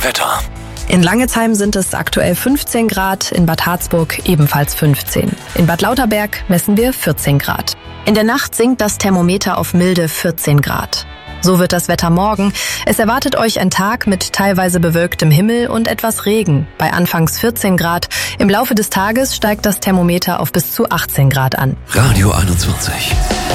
Wetter. In Langezheim sind es aktuell 15 Grad, in Bad Harzburg ebenfalls 15. In Bad Lauterberg messen wir 14 Grad. In der Nacht sinkt das Thermometer auf milde 14 Grad. So wird das Wetter morgen. Es erwartet euch ein Tag mit teilweise bewölktem Himmel und etwas Regen. Bei anfangs 14 Grad. Im Laufe des Tages steigt das Thermometer auf bis zu 18 Grad an. Radio 21.